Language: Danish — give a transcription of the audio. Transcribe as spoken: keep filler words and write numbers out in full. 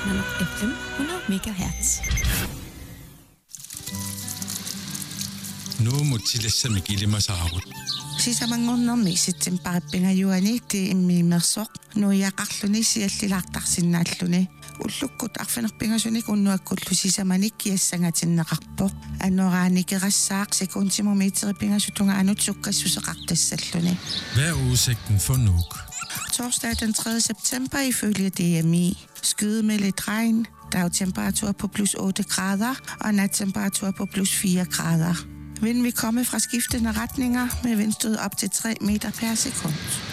Nano F M hundrede megahertz. Nu mutsilassa mikilima saarut. Sisamangornermi sitsimparipingajuani ti immiimersoq nuiaqarluni siallilaartarsinnaalluni уллуккут арфинерпингасуник уннуаккуллу сисаманик киассангаатиннеқарпоқ аннорааникерасsaaq секундтимометерипингасутунга анут суккассусеқартассаллуни. Hvad er udsigten for Nuuk? Torsdag den tredje september ifølge D M I. Skyde med lidt regn, dagtemperatur på plus otte grader og nattemperatur på plus fire grader. Vinden vil komme fra skiftende retninger med vindstød op til tre meter per sekund.